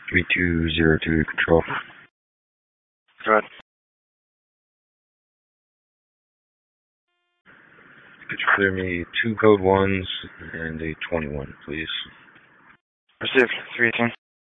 3202 control. Go ahead. Could you clear me 2 code 1s and a 21, please? Received. 318.